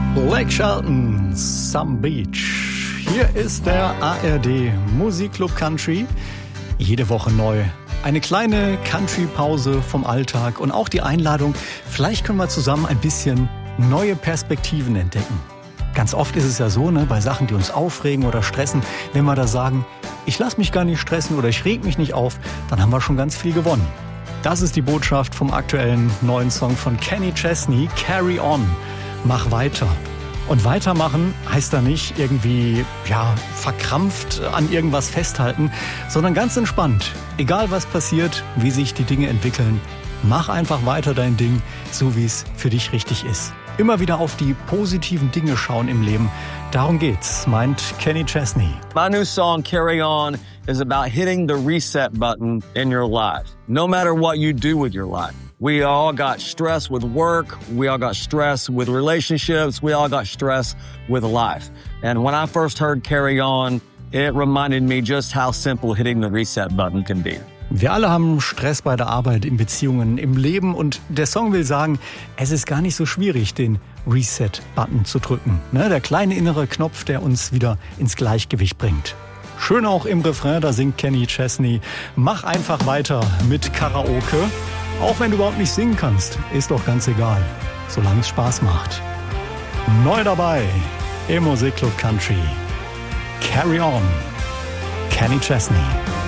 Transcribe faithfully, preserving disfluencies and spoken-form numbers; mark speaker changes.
Speaker 1: Blake Shelton, Some Beach. Hier ist der A R D Musikclub Country. Jede Woche neu. Eine kleine Country-Pause vom Alltag und auch die Einladung, vielleicht können wir zusammen ein bisschen neue Perspektiven entdecken. Ganz oft ist es ja so, ne, bei Sachen, die uns aufregen oder stressen, wenn wir da sagen, ich lasse mich gar nicht stressen oder ich reg mich nicht auf, dann haben wir schon ganz viel gewonnen. Das ist die Botschaft vom aktuellen neuen Song von Kenny Chesney, Carry On. Mach weiter. Und weitermachen heißt da nicht irgendwie, ja, verkrampft an irgendwas festhalten, sondern ganz entspannt. Egal was passiert, wie sich die Dinge entwickeln, mach einfach weiter dein Ding, so wie es für dich richtig ist. Immer wieder auf die positiven Dinge schauen im Leben. Darum geht's, meint Kenny Chesney.
Speaker 2: My new song, Carry On, is about hitting the reset button in your life. No matter what you do with your life. We all got stress with work. We all got stress with relationships. We all got stress with life. And when I first heard Carry On, it reminded me just how simple hitting the reset button can be.
Speaker 1: Wir alle haben Stress bei der Arbeit, in Beziehungen, im Leben und der Song will sagen, es ist gar nicht so schwierig, den Reset-Button zu drücken. Ne, der kleine innere Knopf, der uns wieder ins Gleichgewicht bringt. Schön auch im Refrain, da singt Kenny Chesney, mach einfach weiter mit Karaoke. Auch wenn du überhaupt nicht singen kannst, ist doch ganz egal, solange es Spaß macht. Neu dabei im Musikclub Country. Carry On, Kenny Chesney.